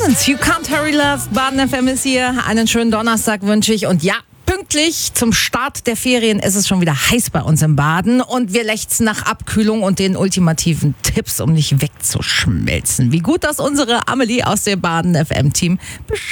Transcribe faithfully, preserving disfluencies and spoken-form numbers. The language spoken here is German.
Diamonds, You Can't Hurry Love, Baden F M ist hier. Einen schönen Donnerstag wünsche ich. Und ja, pünktlich zum Start der Ferien ist es schon wieder heiß bei uns im Baden. Und wir lechzen nach Abkühlung und den ultimativen Tipps, um nicht wegzuschmelzen. Wie gut das unsere Amelie aus dem Baden F M-Team beschreibt.